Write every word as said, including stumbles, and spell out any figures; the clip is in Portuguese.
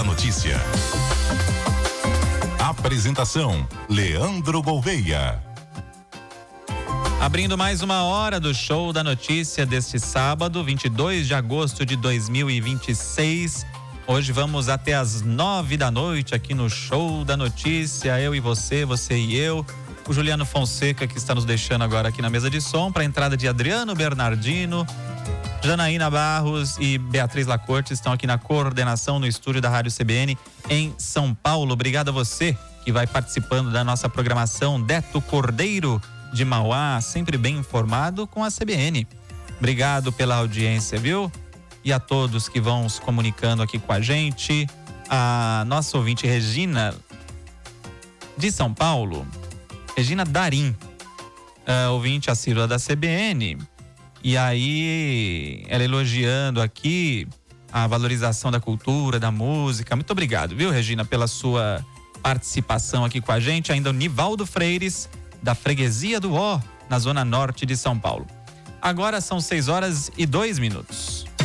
da Notícia. Apresentação: Leandro Gouveia. Abrindo mais uma hora do Show da Notícia deste sábado, vinte e dois de agosto de dois mil e vinte e seis. Hoje vamos até as nove da noite aqui no Show da Notícia. Eu e você, você e eu. O Juliano Fonseca, que está nos deixando agora aqui na mesa de som, para a entrada de Adriano Bernardino, Janaína Barros e Beatriz Lacorte estão aqui na coordenação no estúdio da Rádio C B N em São Paulo. Obrigado a você que vai participando da nossa programação. Deto Cordeiro de Mauá, sempre bem informado com a C B N. Obrigado pela audiência, viu? E a todos que vão se comunicando aqui com a gente. A nossa ouvinte Regina de São Paulo, Regina Darim, uh, ouvinte assídua da C B N. E aí, ela elogiando aqui a valorização da cultura, da música. Muito obrigado, viu, Regina, pela sua participação aqui com a gente. Ainda o Nivaldo Freires, da Freguesia do Ó, na zona norte de São Paulo. Agora são seis horas e dois minutos.